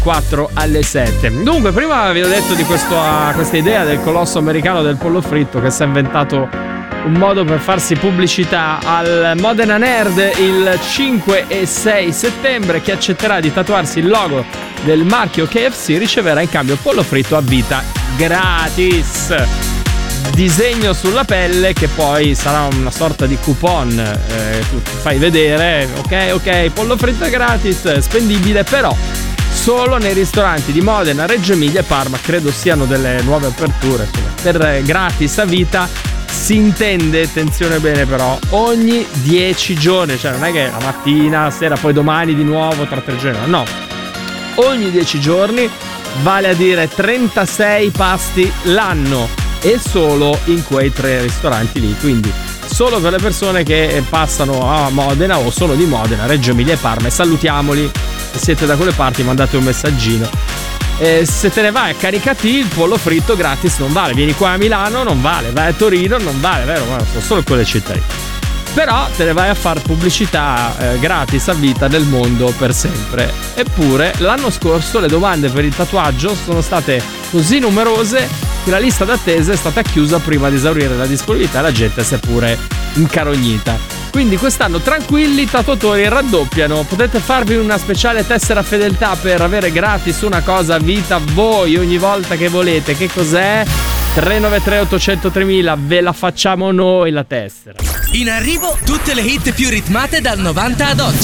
4 alle 7. Dunque, prima vi ho detto di questa idea del colosso americano del pollo fritto, che si è inventato un modo per farsi pubblicità al Modena Nerd il 5 e 6 settembre. Chi accetterà di tatuarsi il logo del marchio KFC riceverà in cambio pollo fritto a vita gratis. Disegno sulla pelle che poi sarà una sorta di coupon, tu fai vedere, ok, pollo fritto è gratis, spendibile però solo nei ristoranti di Modena, Reggio Emilia e Parma. Credo siano delle nuove aperture, insomma. Per gratis a vita si intende, attenzione bene però, ogni 10 giorni, cioè non è che la mattina, la sera, poi domani di nuovo, tra 3 giorni, no, ogni 10 giorni, vale a dire 36 pasti l'anno, e solo in quei 3 ristoranti lì, quindi solo per le persone che passano a Modena o sono di Modena, Reggio Emilia e Parma, e salutiamoli. Se siete da quelle parti mandate un messaggino. Se te ne vai a Caricati il pollo fritto gratis non vale, vieni qua a Milano non vale, vai a Torino non vale, vero? Ma sono solo quelle città lì. Però te ne vai a fare pubblicità gratis a vita nel mondo per sempre. Eppure l'anno scorso le domande per il tatuaggio sono state così numerose che la lista d'attesa è stata chiusa prima di esaurire la disponibilità e la gente si è pure incarognita. Quindi quest'anno tranquilli, i tatuatori raddoppiano, potete farvi una speciale tessera fedeltà per avere gratis una cosa a vita voi ogni volta che volete. Che cos'è? 393 800 3000, ve la facciamo noi la tessera. In arrivo tutte le hit più ritmate dal 90 ad oggi.